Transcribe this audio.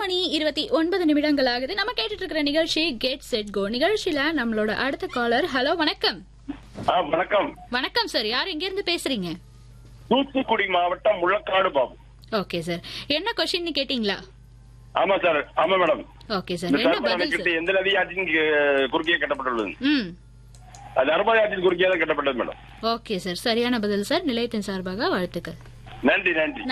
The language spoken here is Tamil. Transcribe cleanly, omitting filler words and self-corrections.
8:29 ஆகுது. நம்ம கேட்டுட்டு இருக்கிற நிகழ்ச்சி கெட் செட் கோ. நிகழ்ச்சியில நம்மளோட அடுத்த காலர். ஹலோ, வணக்கம். வணக்கம். வணக்கம் சார். யார் எங்க இருந்து பேசுறீங்க? தூத்துக்குடி மாவட்டம் முள்ளக்காடு பாபு. Okay sir. என்ன கொஸ்டின் கேட்டீங்களா? ஆமா சார். ஆமா மேடம். Okay sir. என்ன பதில் சார்? எந்த நதி ஆற்றின் குறுக்கே கட்டப்பட்டுள்ளது? அது நர்மதா ஆற்றின் குறுக்கே தான் கட்டப்பட்டது மேடம். Okay sir. சரியான பதில் சார். நிலையத்தின் சார்பாக வாழ்த்துக்கள். நன்றி.